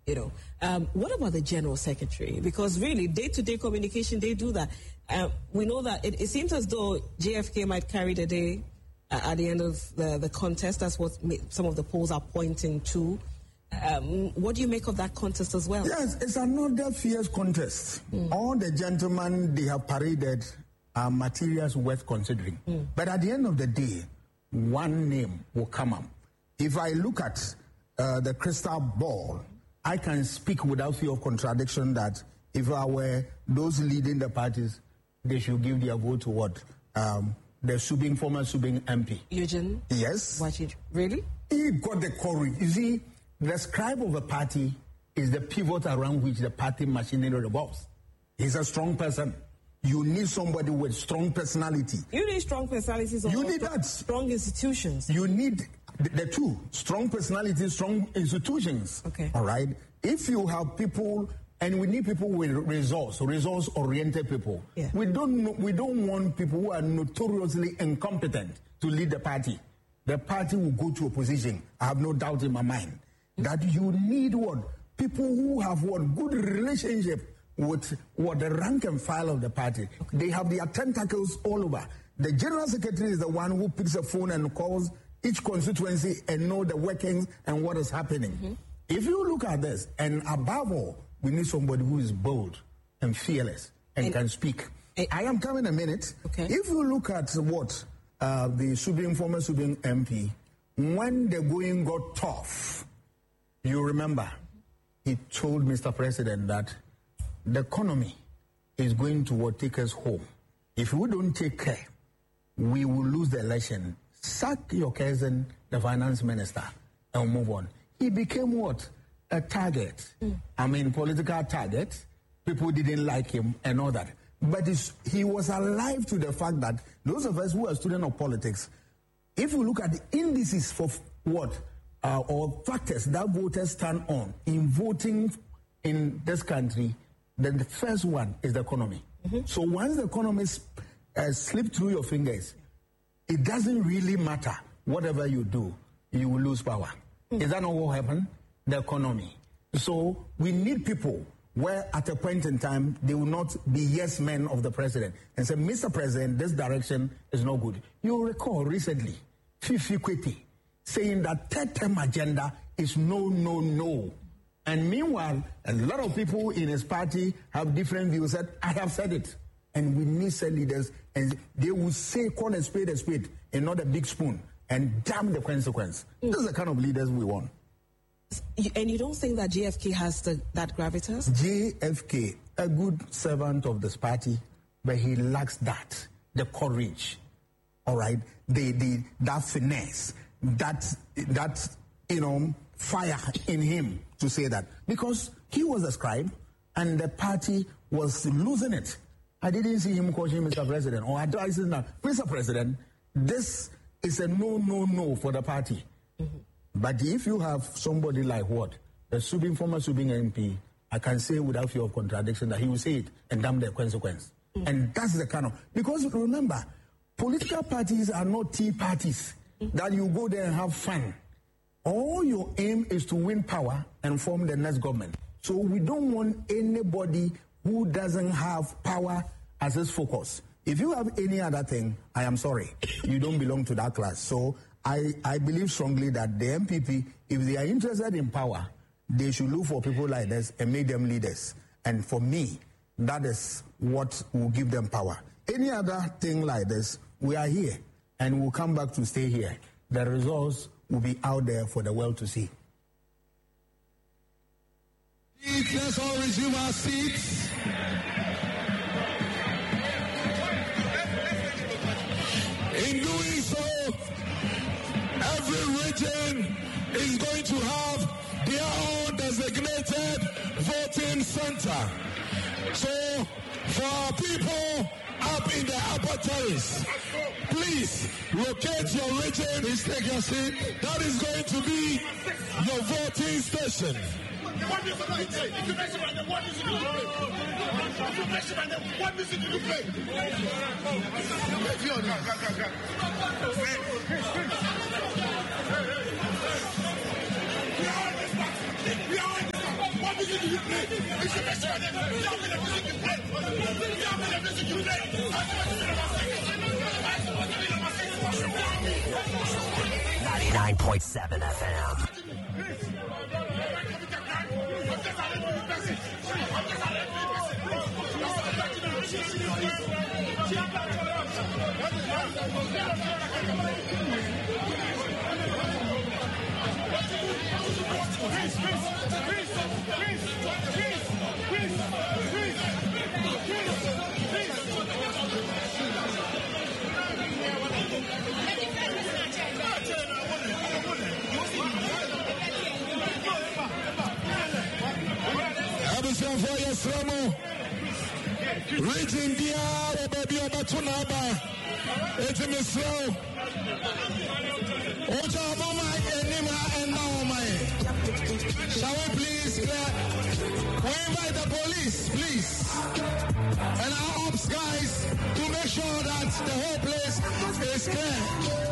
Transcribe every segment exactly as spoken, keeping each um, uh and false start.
You know, um, what about the General Secretary? Because really, day-to-day communication, they do that. Uh, we know that it, it seems as though J F K might carry the day uh, at the end of the, the contest. That's what some of the polls are pointing to. Um, what do you make of that contest as well? Yes, it's another fierce contest. Mm. All the gentlemen they have paraded are materials worth considering. Mm. But at the end of the day, one name will come up. If I look at uh, the crystal ball, I can speak without fear of contradiction that if I were those leading the parties, they should give their vote to what? Um, the Subing, former Subing M P. Eugene? Yes. What you, really? He got the courage. You see, the scribe of a party is the pivot around which the party machinery revolves. He's a strong person. You need somebody with strong personality. You need strong personalities. You need that. Strong institutions. You need the, the two. Strong personalities, strong institutions. Okay. All right? If you have people, and we need people with results, results-oriented people. Yeah. We don't, we don't want people who are notoriously incompetent to lead the party. The party will go to opposition. I have no doubt in my mind that you need what? People who have what? Good relationship with what the rank and file of the party. Okay. They have their tentacles all over. The General Secretary is the one who picks a phone and calls each constituency and know the workings and what is happening. Mm-hmm. If you look at this, and above all, we need somebody who is bold and fearless and, and can speak. And, I am coming a minute. Okay. If you look at what uh, the Subing, former Subing M P, when the going got tough, you remember, he told Mister President that the economy is going to what, take us home. If we don't take care, we will lose the election. Sack your cousin, the finance minister, and move on. He became what? A target. Mm. I mean, political target. People didn't like him and all that. But he was alive to the fact that those of us who are students of politics, if you look at the indices for what, uh, or factors that voters stand on in voting in this country, then the first one is the economy. Mm-hmm. So once the economy uh, slips through your fingers, it doesn't really matter. Whatever you do, you will lose power. Mm-hmm. Is that not what happened? The economy. So we need people where at a point in time, they will not be yes men of the president and say, Mister President, this direction is not good. You recall recently, Fifi Kweti saying that third term agenda is no, no, no. And meanwhile, a lot of people in his party have different views. Said, I have said it. And we need set leaders, and they will say, call a spade a spade, and not a big spoon, and damn the consequence. Mm. Those are the kind of leaders we want. And you don't think that J F K has the, that gravitas? J F K, a good servant of this party, but he lacks that, the courage, all right, the, the, that finesse, that, that, you know, fire in him to say that. Because he was a scribe and the party was losing it. I didn't see him calling Mister President or advising now, Mister President, this is a no, no, no for the party. Mm-hmm. But if you have somebody like what? The Subing, former Subing M P, I can say without fear of contradiction that he will say it and damn the consequence. Mm-hmm. And that's the kind of, because remember, political parties are not tea parties mm-hmm. that you go there and have fun. All your aim is to win power and form the next government. So we don't want anybody who doesn't have power as his focus. If you have any other thing, I am sorry, you don't belong to that class. So I, I believe strongly that the M P P, if they are interested in power, they should look for people like this and make them leaders. And for me, that is what will give them power. Any other thing like this, we are here and we'll come back to stay here. The results will be out there for the world to see. Let's all resume our seats. In doing so, every region is going to have their own designated voting center. So, for our people up in the upper terrace, please locate your region. Please take your seat. That is going to be your voting station. What music do you play? If you mention my name, what music do you play? If you mention my name, what music do you play? If you're not, we are on this party. We are on this party. ninety-nine point seven F M. For your slow region, dear baby, about to Naba. It's a miss slow. Oja Mama and Nima and Naoma. Shall we please? We invite the police, please, and our ops guys to make sure that the whole place is clear.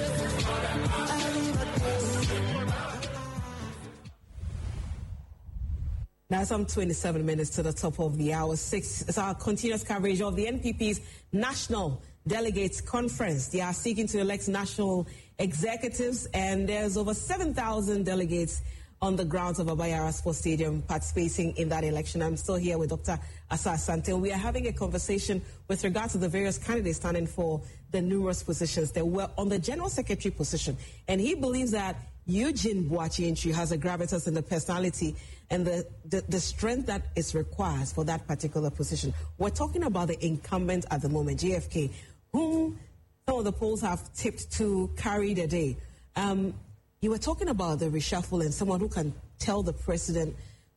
Now some twenty-seven minutes to the top of the hour. Six is our continuous coverage of the N P P's National Delegates Conference. They are seeking to elect national executives, and there's over seven thousand delegates on the grounds of Abayara Sports Stadium participating in that election. I'm still here with Doctor Asa Asante. We are having a conversation with regard to the various candidates standing for the numerous positions. They were on the General Secretary position, and he believes that Eugene Boakye Antwi has a gravitas in the personality and the, the, the strength that is required for that particular position. We're talking about the incumbent at the moment, J F K, whom some of the polls have tipped to carry the day. Um, you were talking about the reshuffle and someone who can tell the president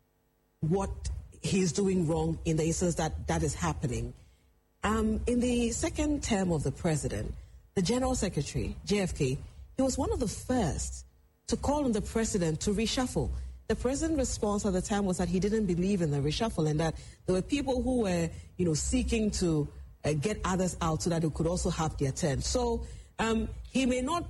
what he's doing wrong in the instance that that is happening. Um, in the second term of the president, the General Secretary, J F K, he was one of the first to call on the president to reshuffle. The president's response at the time was that he didn't believe in the reshuffle and that there were people who were, you know, seeking to uh, get others out so that they could also have their turn. So um, he may not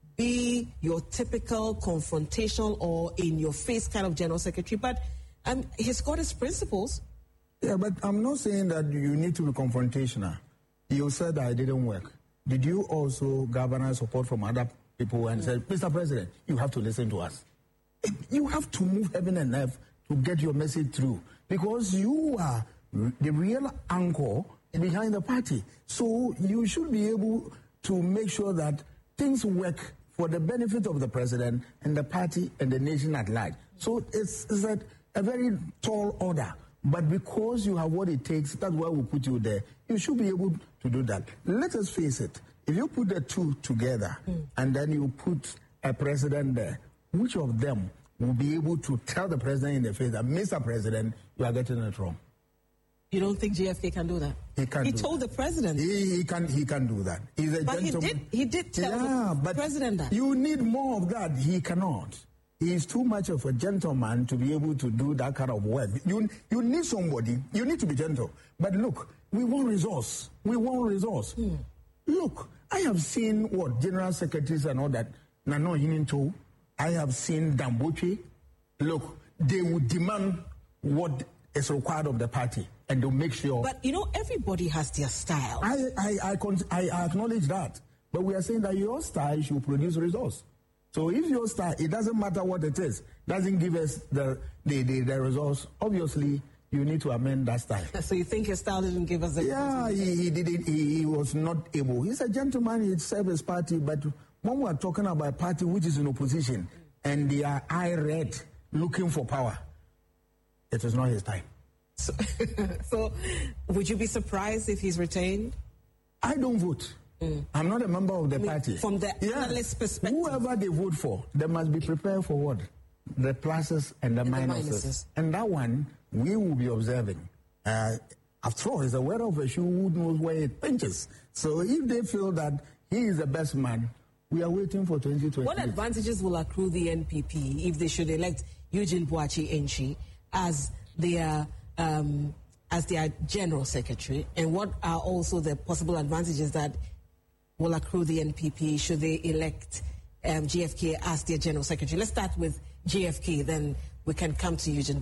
be your typical confrontational or in-your-face kind of general secretary, but um, he's got his principles. Yeah, but I'm not saying that you need to be confrontational. You said that it didn't work. Did you also garner support from other people and said, Mister President, you have to listen to us? You have to move heaven and earth to get your message through because you are the real anchor behind the party. So you should be able to make sure that things work for the benefit of the president and the party and the nation at large. So it's, it's a, a very tall order. But because you have what it takes, that's why we put you there. You should be able to do that. Let us face it. If you put the two together mm. and then you put a president there, which of them will be able to tell the president in the face that, Mister President, you are getting it wrong? You don't think J F K can do that? He can. He do told that. the president. He, he can. He can do that. He's a but gentleman. he did. He did tell yeah, the but president that. You need more of that. He cannot. He is too much of a gentleman to be able to do that kind of work. You you need somebody. You need to be gentle. But look, we want resource. We want resource. Hmm. Look, I have seen what general secretaries and all that. Nano Hininto. I have seen Damboche. Look, they will demand what is required of the party, and they'll make sure. But you know, everybody has their style. I I I, con- I acknowledge that, but we are saying that your style should produce results. So if your style, it doesn't matter what it is, doesn't give us the the, the, the results. Obviously, you need to amend that style. So you think his style didn't give us the yeah, results? he, he didn't. He, he was not able. He's a gentleman. He served his party, but when we are talking about a party which is in opposition and they are eye-red, looking for power, it is not his time. So, so would you be surprised if he's retained? I don't vote. Mm. I'm not a member of the I mean, party. From the yeah. analyst perspective. Whoever they vote for, they must be prepared for what? The pluses and the, and minuses. the minuses. And that one, we will be observing. Uh, after all, he's a wearer of a shoe who knows where it pinches. So if they feel that he is the best man, we are waiting for twenty twenty. What advantages will accrue the N P P if they should elect Eugene Boakye Antwi as their um, as their general secretary? And what are also the possible advantages that will accrue the N P P should they elect um, J F K as their general secretary? Let's start with J F K, then we can come to Eugene